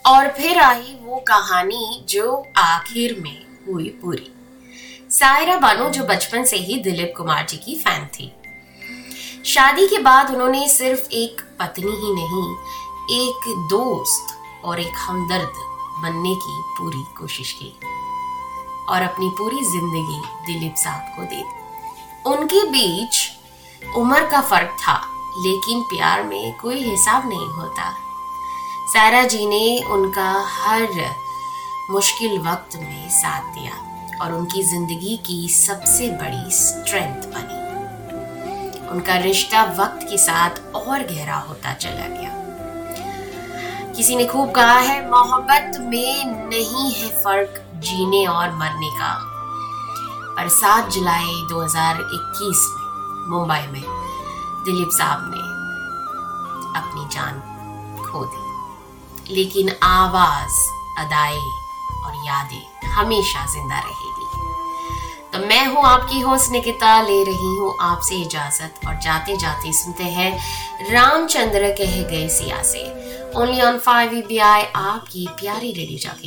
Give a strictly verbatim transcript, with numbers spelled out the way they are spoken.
और फिर आई वो कहानी जो आखिर में हुई पूरी। सायरा बानो जो बचपन से ही दिलीप कुमार जी की फैन थी, शादी के बाद उन्होंने सिर्फ एक पत्नी ही नहीं, एक दोस्त और एक हमदर्द बनने की पूरी कोशिश की और अपनी पूरी जिंदगी दिलीप साहब को दे दी। उनके बीच उम्र का फर्क था, लेकिन प्यार में कोई हिसाब नहीं होता। सायरा जी ने उनका हर मुश्किल वक्त में साथ दिया और उनकी जिंदगी की सबसे बड़ी स्ट्रेंथ बनी। उनका रिश्ता वक्त के साथ और गहरा होता चला गया। किसी ने खूब कहा है, मोहब्बत में नहीं है फर्क जीने और मरने का। पर सात जुलाई दो हज़ार इक्कीस में मुंबई में दिलीप साहब ने अपनी जान खो दी, लेकिन आवाज, अदाएं और यादें हमेशा जिंदा रहेगी। तो मैं हूं आपकी होस्ट निकिता, ले रही हूं आपसे इजाजत और जाते जाते सुनते हैं रामचंद्र कह गए सिया से, only on five E B I, आपकी प्यारी रेडियो जॉकी।